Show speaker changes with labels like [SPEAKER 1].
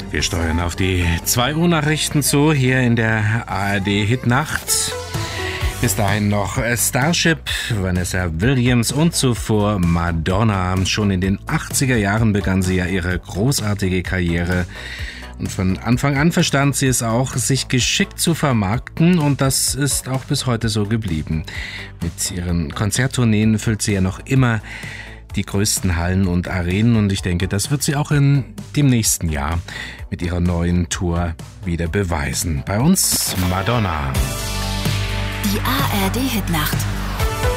[SPEAKER 1] Wir steuern auf die 2 Uhr Nachrichten zu, hier in der ARD-Hitnacht. Bis dahin noch Starship, Vanessa Williams und zuvor Madonna. Schon in den 80er Jahren begann sie ja ihre großartige Karriere. Und von Anfang an verstand sie es auch, sich geschickt zu vermarkten, und das ist auch bis heute so geblieben. Mit ihren Konzerttourneen füllt sie ja noch immer die größten Hallen und Arenen, und ich denke, das wird sie auch in dem nächsten Jahr mit ihrer neuen Tour wieder beweisen. Bei uns Madonna.
[SPEAKER 2] Die ARD-Hitnacht.